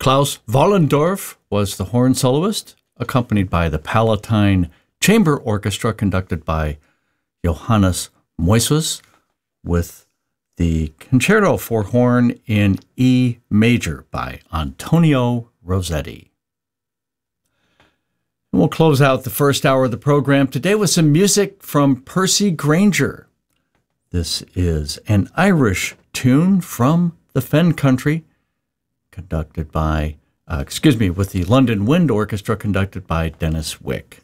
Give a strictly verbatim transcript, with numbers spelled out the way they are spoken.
Klaus Wollendorf was the horn soloist, accompanied by the Palatine Chamber Orchestra conducted by Johannes Moises, with the Concerto for Horn in E major by Antonio Rossetti. And we'll close out the first hour of the program today with some music from Percy Grainger. This is an Irish tune from the Fen Country, conducted by, uh, excuse me, with the London Wind Orchestra, conducted by Dennis Wick.